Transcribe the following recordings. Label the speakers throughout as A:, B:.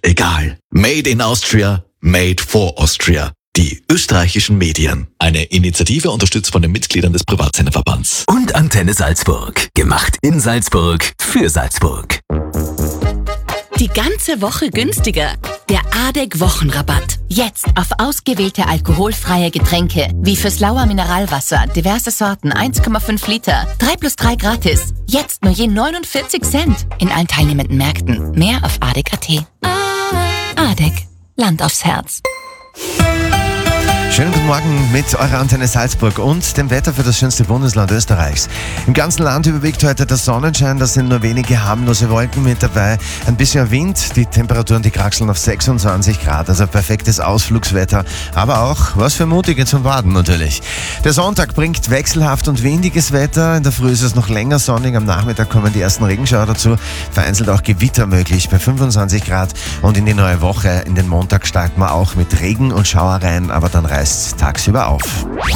A: egal. Made in Austria, made for Austria. Die österreichischen Medien. Eine Initiative unterstützt von den Mitgliedern des Privatsenderverbands.
B: Und Antenne Salzburg. Gemacht in Salzburg für Salzburg.
C: Die ganze Woche günstiger. Der ADEC-Wochenrabatt. Jetzt auf ausgewählte alkoholfreie Getränke, wie Füßlauer Mineralwasser, diverse Sorten, 1,5 Liter. 3+3 gratis. Jetzt nur je 49 Cent. In allen teilnehmenden Märkten. Mehr auf ADEC.at. ADEC. Land aufs Herz.
D: Schönen guten Morgen mit eurer Antenne Salzburg und dem Wetter für das schönste Bundesland Österreichs. Im ganzen Land überwiegt heute der Sonnenschein, da sind nur wenige harmlose Wolken mit dabei. Ein bisschen Wind, die Temperaturen, die kraxeln auf 26 Grad, also perfektes Ausflugswetter, aber auch was für Mutige zum Baden natürlich. Der Sonntag bringt wechselhaft und windiges Wetter, in der Früh ist es noch länger sonnig, am Nachmittag kommen die ersten Regenschauer dazu, vereinzelt auch Gewitter möglich bei 25 Grad und in die neue Woche, in den Montag starten wir auch mit Regen und Schauereien, aber dann reißt tagsüber auf.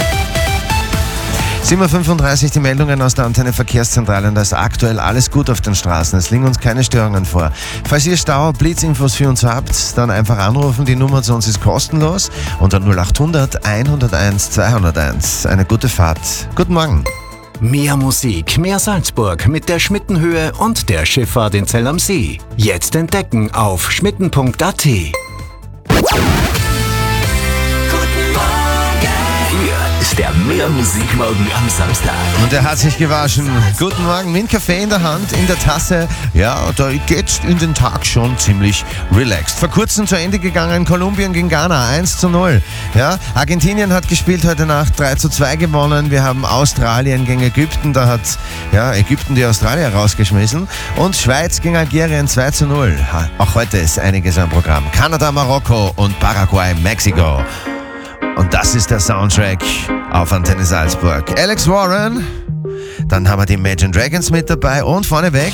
D: 7.35 Uhr die Meldungen aus der Antenne Verkehrszentrale und da ist aktuell alles gut auf den Straßen. Es liegen uns keine Störungen vor. Falls ihr Stau, Blitzinfos für uns habt, dann einfach anrufen. Die Nummer zu uns ist kostenlos unter 0800 101 201. Eine gute Fahrt. Guten Morgen.
B: Mehr Musik, mehr Salzburg mit der Schmittenhöhe und der Schifffahrt in Zell am See. Jetzt entdecken auf schmitten.at. Ist der Mehrmusikmorgen am Samstag.
D: Und er hat sich gewaschen. Guten Morgen, mit Kaffee in der Hand, in der Tasse. Ja, da geht's in den Tag schon ziemlich relaxed. Vor kurzem zu Ende gegangen, Kolumbien gegen Ghana, 1:0. Ja, Argentinien hat gespielt heute Nacht, 3:2 gewonnen. Wir haben Australien gegen Ägypten, da hat Ägypten die Australier rausgeschmissen. Und Schweiz gegen Algerien, 2:0. Auch heute ist einiges am Programm. Kanada, Marokko und Paraguay, Mexiko. Und das ist der Soundtrack auf Antenne Salzburg. Alex Warren, dann haben wir die Imagine Dragons mit dabei und vorneweg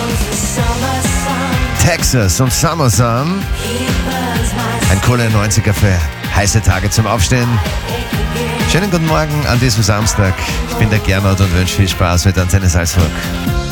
D: Texas und Summer Sun. Ein cooler 90er für heiße Tage zum Aufstehen. Schönen guten Morgen an diesem Samstag. Ich bin der Gernot und wünsche viel Spaß mit Antenne Salzburg.